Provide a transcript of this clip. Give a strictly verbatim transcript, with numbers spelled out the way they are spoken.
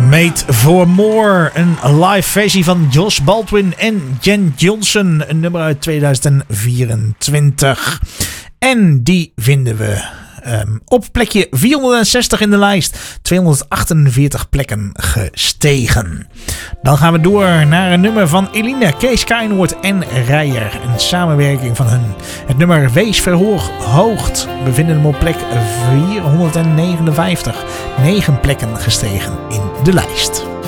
Made for More, een live versie van Josh Baldwin en Jen Johnson, een nummer uit tweeduizend vierentwintig. En die vinden we um, op plekje vierhonderdzestig in de lijst, tweehonderdachtenveertig plekken gestegen. Dan gaan we door naar een nummer van Eline, Kees Kainoord en Rijer, een samenwerking van hun. Het nummer Wees Verhoogd. We vinden hem op plek vierhonderdnegenenvijftig, negen plekken gestegen in de lijst.